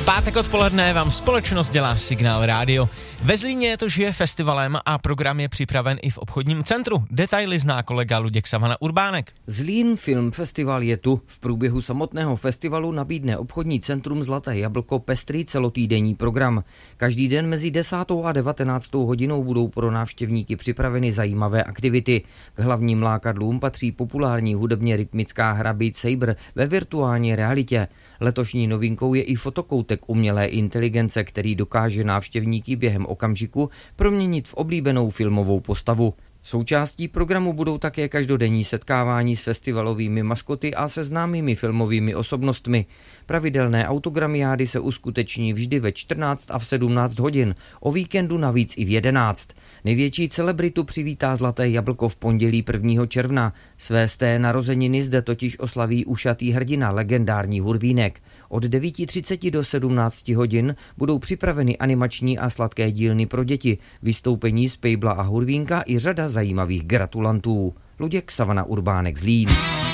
Pátek odpoledne vám společnost dělá Signál Rádio. Ve Zlíně to žije festivalem a program je připraven i v obchodním centru. Detaily zná kolega Luděk Savana Urbánek. Zlín Film Festival je tu. V průběhu samotného festivalu nabídne obchodní centrum Zlaté jablko pestrý celotýdenní program. Každý den mezi 10. a 19. hodinou budou pro návštěvníky připraveny zajímavé aktivity. K hlavním lákadlům patří populární hudebně rytmická hra Beat Saber ve virtuální realitě. Letošní novinkou je i fotokoutek umělé inteligence, který dokáže návštěvníky během okamžiku proměnit v oblíbenou filmovou postavu. Součástí programu budou také každodenní setkávání s festivalovými maskoty a se známými filmovými osobnostmi. Pravidelné autogramiády se uskuteční vždy ve 14 a v 17 hodin, o víkendu navíc i v 11. Největší celebritu přivítá Zlaté jablko v pondělí 1. června. Své sté narozeniny zde totiž oslaví ušatý hrdina, legendární Hurvínek. Od 9:30 do 17 hodin budou připraveny animační a sladké dílny pro děti, vystoupení z Pejbla a Hurvínka i řada zajímavých gratulantů. Luděk Savana Urbánek, Zlín.